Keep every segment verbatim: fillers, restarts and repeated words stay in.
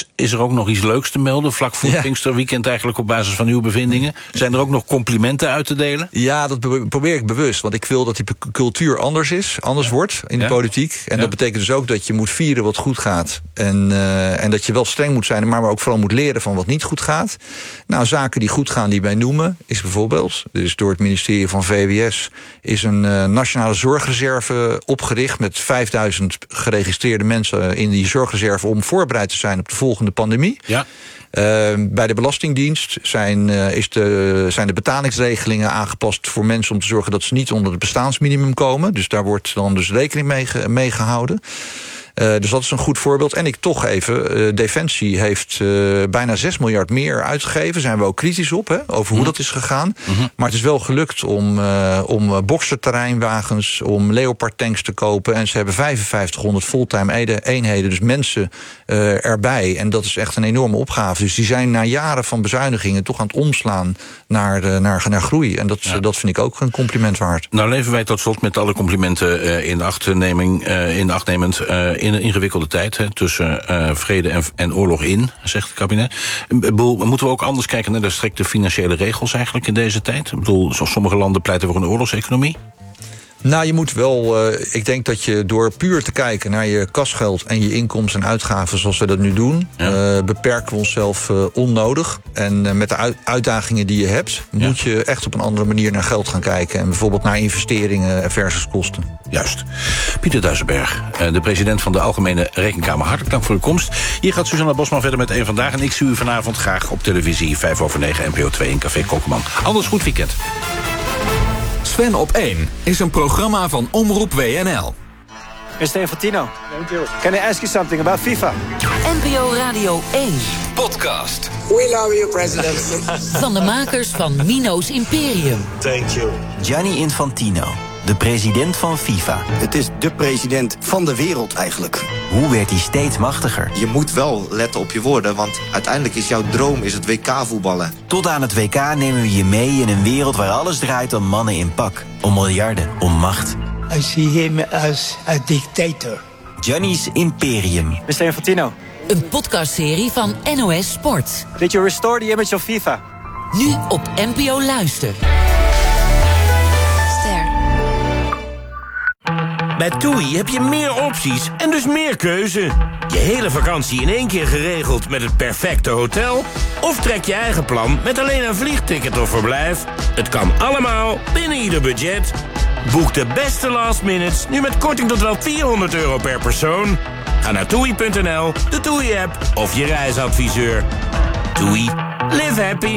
is er ook nog iets leuks te melden? Vlak voor het ja. Pinksterweekend eigenlijk op basis van uw bevindingen. Zijn er ook nog complimenten uit te delen? Ja, dat probeer ik bewust. Want ik wil dat die cultuur anders is, anders ja. wordt in de ja. politiek. En ja. dat betekent dus ook dat je moet vieren wat goed gaat. En, uh, en dat je wel streng moet zijn, maar ook vooral moet leren van wat niet goed gaat. Nou, zaken die goed gaan die wij noemen, is bijvoorbeeld, dus door het ministerie van V W S is een uh, nationale zorgreserve opgericht met vijfduizend geregistreerde mensen in die zorgreserve om voorbereid te zijn op de volgende pandemie. Ja. Uh, bij de Belastingdienst zijn, uh, is de, zijn de betalingsregelingen aangepast voor mensen om te zorgen dat ze niet onder het bestaansminimum komen. Dus daar wordt dan dus rekening mee, mee gehouden. Uh, dus dat is een goed voorbeeld. En ik toch even, uh, Defensie heeft uh, bijna zes miljard meer uitgegeven. Zijn we ook kritisch op, hè, over mm-hmm. hoe dat is gegaan. Mm-hmm. Maar het is wel gelukt om, uh, om Boxer-terreinwagens, om Leopard-tanks te kopen. En ze hebben vijfenvijftighonderd fulltime eenheden, dus mensen uh, erbij. En dat is echt een enorme opgave. Dus die zijn na jaren van bezuinigingen toch aan het omslaan naar, uh, naar, naar groei. En dat, ja. dat vind ik ook een compliment waard. Nou leven wij tot slot met alle complimenten uh, in achtneming, uh, in achtnemend uh, in een ingewikkelde tijd, he, tussen uh, vrede en, en oorlog in, zegt het kabinet. Ik bedoel, moeten we ook anders kijken naar de strikte financiële regels eigenlijk in deze tijd? Ik bedoel, zoals sommige landen pleiten voor een oorlogseconomie. Nou, je moet wel, uh, ik denk dat je door puur te kijken naar je kasgeld en je inkomsten en uitgaven zoals we dat nu doen, ja. uh, beperken we onszelf uh, onnodig. En uh, met de uit- uitdagingen die je hebt, ja. moet je echt op een andere manier naar geld gaan kijken. En bijvoorbeeld naar investeringen versus kosten. Juist. Pieter Duisenberg, uh, de president van de Algemene Rekenkamer. Hartelijk dank voor uw komst. Hier gaat Suzanna Bosman verder met Eén Vandaag. En ik zie u vanavond graag op televisie, vijf over negen, N P O twee in Café Kokeman. Anders goed weekend. Sven op één is een programma van Omroep W N L. mister Infantino, can I ask you something about FIFA? N P O Radio één. Podcast. We love you, president. Van de makers van Mino's Imperium. Thank you. Gianni Infantino, de president van FIFA. Het is de president van de wereld eigenlijk. Hoe werd hij steeds machtiger? Je moet wel letten op je woorden, want uiteindelijk is jouw droom is het W K voetballen. Tot aan het W K nemen we je mee in een wereld waar alles draait om mannen in pak. Om miljarden, om macht. I see him as a dictator. Gianni's Imperium. mister Infantino. Een podcastserie van N O S Sport. Did you restore the image of FIFA? Nu op N P O Luister. Bij TUI heb je meer opties en dus meer keuze. Je hele vakantie in één keer geregeld met het perfecte hotel? Of trek je eigen plan met alleen een vliegticket of verblijf? Het kan allemaal binnen ieder budget. Boek de beste last minutes nu met korting tot wel vierhonderd euro per persoon. Ga naar toei punt n l, de TUI-app of je reisadviseur. TUI. Live happy.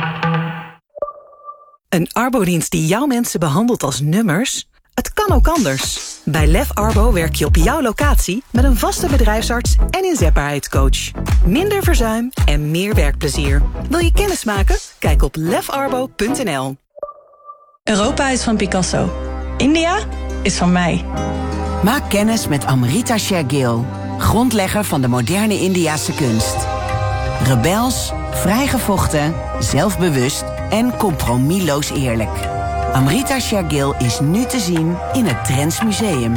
Een arbodienst die jouw mensen behandelt als nummers? Het kan ook anders. Bij Lef Arbo werk je op jouw locatie met een vaste bedrijfsarts en inzetbaarheidscoach. Minder verzuim en meer werkplezier. Wil je kennis maken? Kijk op lef arbo punt n l. Europa is van Picasso. India is van mij. Maak kennis met Amrita Shergill, grondlegger van de moderne Indiase kunst. Rebels, vrijgevochten, zelfbewust en compromisloos eerlijk. Amrita Shergill is nu te zien in het Trends Museum.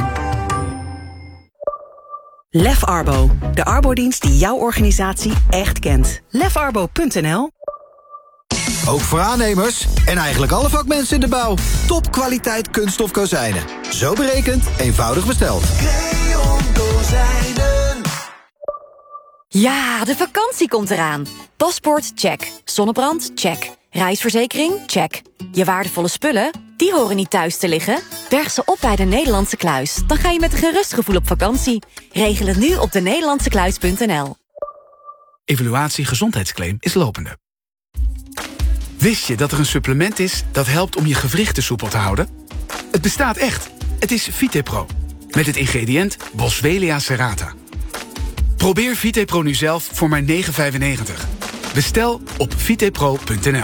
Lef Arbo, de arbodienst die jouw organisatie echt kent. lef arbo punt n l. Ook voor aannemers en eigenlijk alle vakmensen in de bouw. Topkwaliteit kunststof kozijnen. Zo berekend, eenvoudig besteld. Creon Kozijnen. Ja, de vakantie komt eraan. Paspoort, check. Zonnebrand, check. Reisverzekering, check. Je waardevolle spullen, die horen niet thuis te liggen. Berg ze op bij de Nederlandse Kluis. Dan ga je met een gerust gevoel op vakantie. Regel het nu op de nederlandse kluis punt n l. Evaluatie gezondheidsclaim is lopende. Wist je dat er een supplement is dat helpt om je gewrichten soepel te houden? Het bestaat echt. Het is VitePro. Met het ingrediënt Boswellia serrata. Probeer VitePro nu zelf voor maar negen vijfennegentig. Bestel op vitepro punt n l.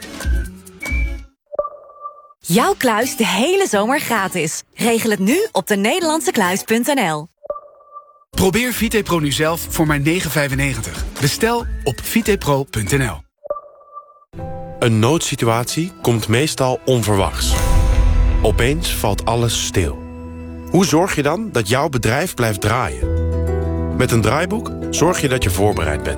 Jouw kluis de hele zomer gratis. Regel het nu op de nederlandse kluis punt n l. Probeer VitePro nu zelf voor maar negen vijfennegentig. Bestel op vitepro punt n l. Een noodsituatie komt meestal onverwachts. Opeens valt alles stil. Hoe zorg je dan dat jouw bedrijf blijft draaien? Met een draaiboek zorg je dat je voorbereid bent.